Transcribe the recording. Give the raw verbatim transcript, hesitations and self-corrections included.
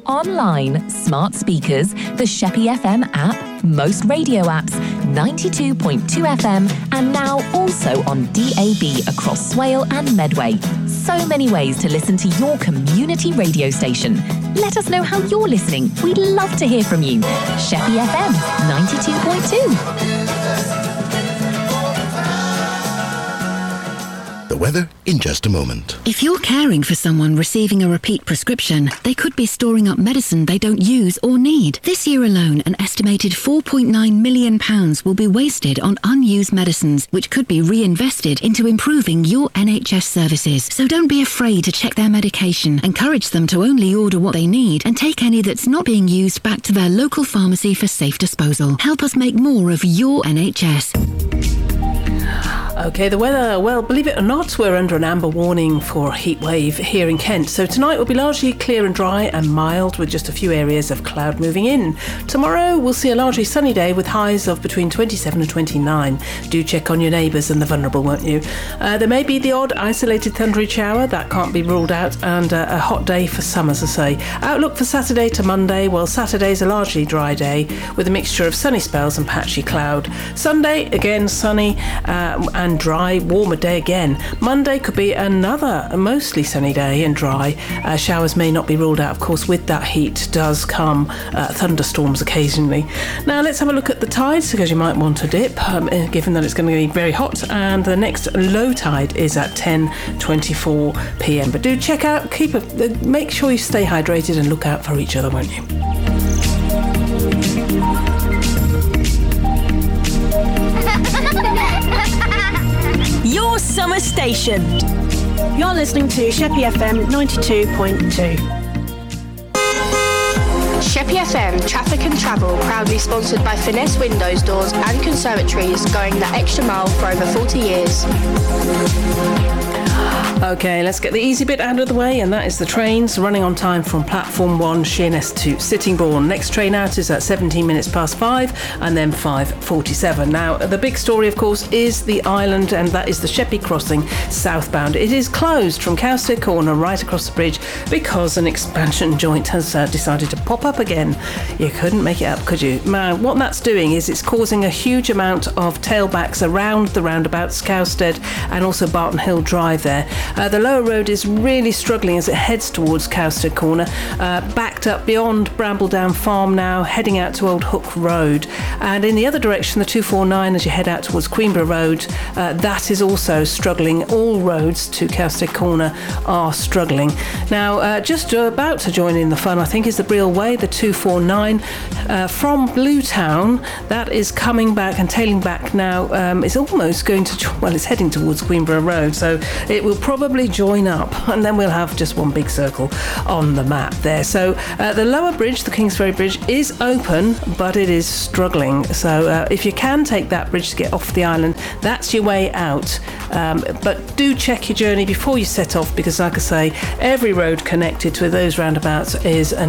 online, smart speakers, the Sheppey F M app, most radio apps, ninety-two point two F M, and now also on D A B across Swale and Medway. So many ways to listen to your community radio station. Let us know how you're listening. We'd love to hear from you. Sheppey F M ninety-two point two. The weather in just a moment. If you're caring for someone receiving a repeat prescription, they could be storing up medicine they don't use or need. This year alone, an estimated four point nine million pounds will be wasted on unused medicines, which could be reinvested into improving your N H S services. So don't be afraid to check their medication. Encourage them to only order what they need and take any that's not being used back to their local pharmacy for safe disposal. Help us make more of your N H S. OK, the weather, well, believe it or not, we're under an amber warning for a heat wave here in Kent. So tonight will be largely clear and dry and mild with just a few areas of cloud moving in. Tomorrow we'll see a largely sunny day with highs of between twenty-seven and twenty-nine. Do check on your neighbours and the vulnerable, won't you? Uh, there may be the odd isolated thundery shower, that can't be ruled out, and uh, a hot day for some, as I say. Outlook for Saturday to Monday, well, Saturday's a largely dry day with a mixture of sunny spells and patchy cloud. Sunday, again, sunny uh, and and dry, warmer day again. Monday could be another mostly sunny day and dry. Uh, showers may not be ruled out. Of course, with that heat does come uh, thunderstorms occasionally. Now let's have a look at the tides, because you might want to dip, um, given that it's going to be very hot. And the next low tide is at ten twenty-four p m. But do check out, keep a, uh, make sure you stay hydrated and look out for each other, won't you? Your summer station. You're listening to Sheppey F M ninety-two point two. Sheppey F M Traffic and Travel, proudly sponsored by Finesse Windows, Doors and Conservatories, going the extra mile for over forty years. OK, let's get the easy bit out of the way, and that is the trains running on time from Platform one, Sheerness to Sittingbourne. Next train out is at seventeen minutes past five, and then five forty-seven. Now, the big story, of course, is the island, and that is the Sheppey Crossing southbound. It is closed from Cowstead Corner right across the bridge because an expansion joint has uh, decided to pop up again. You couldn't make it up, could you? Now, what that's doing is it's causing a huge amount of tailbacks around the roundabouts, Cowstead and also Barton Hill Drive there. Uh, the lower road is really struggling as it heads towards Cowstead Corner, uh, backed up beyond Brambledown Farm now, heading out to Old Hook Road. And in the other direction, the two forty-nine, as you head out towards Queenborough Road, uh, that is also struggling. All roads to Cowstead Corner are struggling. Now, uh, just about to join in the fun, I think, is the Breel Way, the two forty-nine. Uh, from Bluetown, that is coming back and tailing back now. Um, it's almost going to, well, it's heading towards Queenborough Road, so it will probably Probably join up, and then we'll have just one big circle on the map there. So uh, the lower bridge, the Kingsbury Bridge, is open, but it is struggling. So uh, if you can take that bridge to get off the island, that's your way out. Um, but do check your journey before you set off, because like I say, every road connected to those roundabouts is an